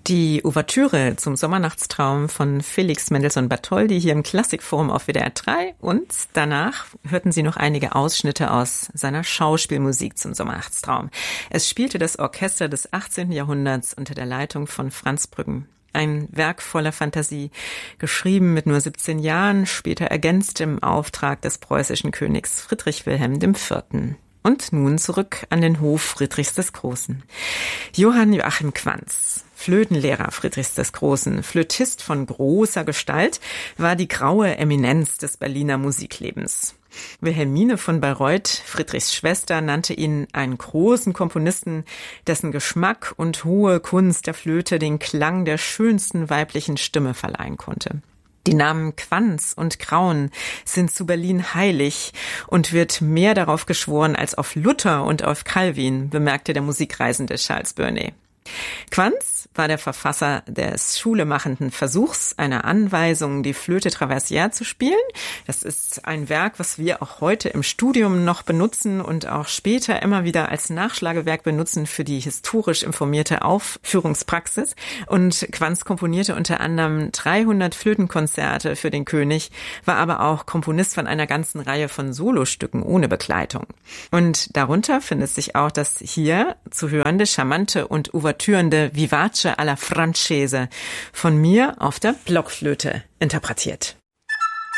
Die Ouvertüre zum Sommernachtstraum von Felix Mendelssohn Bartholdy hier im Klassikforum auf WDR 3 und danach hörten Sie noch einige Ausschnitte aus seiner Schauspielmusik zum Sommernachtstraum. Es spielte das Orchester des 18. Jahrhunderts unter der Leitung von Franz Brüggen. Ein Werk voller Fantasie, geschrieben mit nur 17 Jahren, später ergänzt im Auftrag des preußischen Königs Friedrich Wilhelm IV. Und nun zurück an den Hof Friedrichs des Großen. Johann Joachim Quanz, Flötenlehrer Friedrichs des Großen, Flötist von großer Gestalt, war die graue Eminenz des Berliner Musiklebens. Wilhelmine von Bayreuth, Friedrichs Schwester, nannte ihn einen großen Komponisten, dessen Geschmack und hohe Kunst der Flöte den Klang der schönsten weiblichen Stimme verleihen konnte. Die Namen Quanz und Graun sind zu Berlin heilig und wird mehr darauf geschworen als auf Luther und auf Calvin, bemerkte der Musikreisende Charles Burney. Quanz war der Verfasser des schulemachenden Versuchs, einer Anweisung, die Flöte traversière zu spielen. Das ist ein Werk, was wir auch heute im Studium noch benutzen und auch später immer wieder als Nachschlagewerk benutzen für die historisch informierte Aufführungspraxis. Und Quanz komponierte unter anderem 300 Flötenkonzerte für den König, war aber auch Komponist von einer ganzen Reihe von Solostücken ohne Begleitung. Und darunter findet sich auch das hier zu hörende, charmante und ouvertürende Vivace alla Francese, von mir auf der Blockflöte interpretiert.